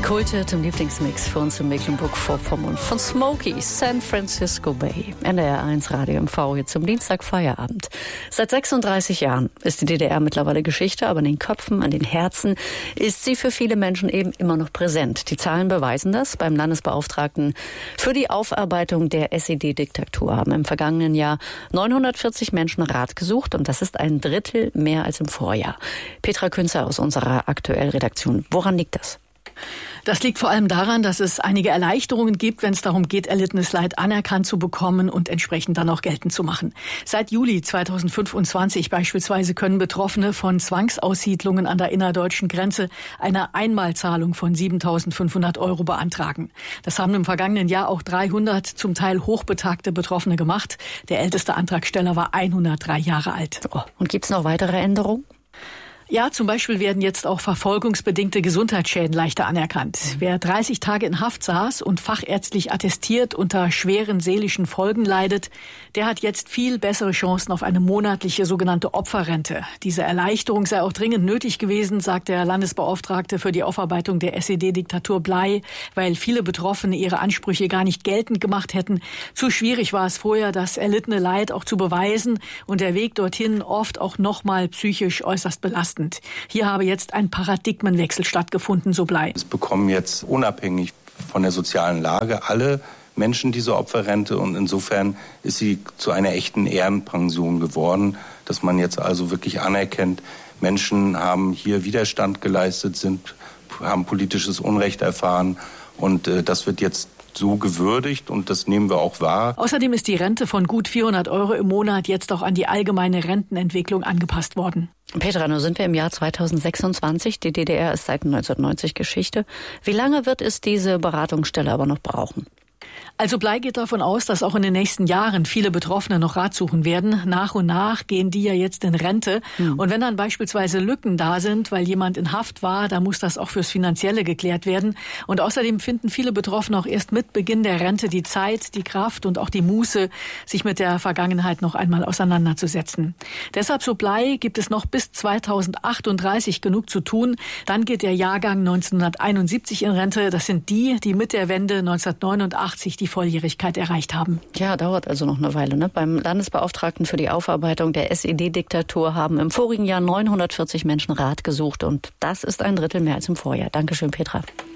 Kulte zum Lieblingsmix für uns in Mecklenburg-Vorpommern von Smokey, San Francisco Bay. NDR1 Radio MV jetzt zum Dienstag Feierabend. Seit 36 Jahren ist die DDR mittlerweile Geschichte, aber in den Köpfen, an den Herzen ist sie für viele Menschen eben immer noch präsent. Die Zahlen beweisen das. Beim Landesbeauftragten für die Aufarbeitung der SED-Diktatur haben im vergangenen Jahr 940 Menschen Rat gesucht und das ist ein Drittel mehr als im Vorjahr. Petra Künzer aus unserer Aktuell-Redaktion. Woran liegt das? Das liegt vor allem daran, dass es einige Erleichterungen gibt, wenn es darum geht, erlittenes Leid anerkannt zu bekommen und entsprechend dann auch geltend zu machen. Seit Juli 2025 beispielsweise können Betroffene von Zwangsaussiedlungen an der innerdeutschen Grenze eine Einmalzahlung von 7.500 € beantragen. Das haben im vergangenen Jahr auch 300 zum Teil hochbetagte Betroffene gemacht. Der älteste Antragsteller war 103 Jahre alt. Oh, und gibt es noch weitere Änderungen? Ja, zum Beispiel werden jetzt auch verfolgungsbedingte Gesundheitsschäden leichter anerkannt. Wer 30 Tage in Haft saß und fachärztlich attestiert unter schweren seelischen Folgen leidet, der hat jetzt viel bessere Chancen auf eine monatliche sogenannte Opferrente. Diese Erleichterung sei auch dringend nötig gewesen, sagt der Landesbeauftragte für die Aufarbeitung der SED-Diktatur Bley, weil viele Betroffene ihre Ansprüche gar nicht geltend gemacht hätten. Zu schwierig war es vorher, das erlittene Leid auch zu beweisen und der Weg dorthin oft auch nochmal psychisch äußerst belastend. Hier habe jetzt ein Paradigmenwechsel stattgefunden, so Bley. Es bekommen jetzt unabhängig von der sozialen Lage alle Menschen diese Opferrente und insofern ist sie zu einer echten Ehrenpension geworden, dass man jetzt also wirklich anerkennt, Menschen haben hier Widerstand geleistet, haben politisches Unrecht erfahren und das wird jetzt so gewürdigt und das nehmen wir auch wahr. Außerdem ist die Rente von gut 400 € im Monat jetzt auch an die allgemeine Rentenentwicklung angepasst worden. Petra, nun sind wir im Jahr 2026. Die DDR ist seit 1990 Geschichte. Wie lange wird es diese Beratungsstelle aber noch brauchen? Also Bley geht davon aus, dass auch in den nächsten Jahren viele Betroffene noch Rat suchen werden. Nach und nach gehen die ja jetzt in Rente. Und wenn dann beispielsweise Lücken da sind, weil jemand in Haft war, dann muss das auch fürs Finanzielle geklärt werden. Und außerdem finden viele Betroffene auch erst mit Beginn der Rente die Zeit, die Kraft und auch die Muße, sich mit der Vergangenheit noch einmal auseinanderzusetzen. Deshalb, so Bley, gibt es noch bis 2038 genug zu tun. Dann geht der Jahrgang 1971 in Rente. Das sind die, die mit der Wende 1989 die Volljährigkeit erreicht haben. Ja, dauert also noch eine Weile. Ne? Beim Landesbeauftragten für die Aufarbeitung der SED-Diktatur haben im vorigen Jahr 940 Menschen Rat gesucht und das ist ein Drittel mehr als im Vorjahr. Dankeschön, Petra.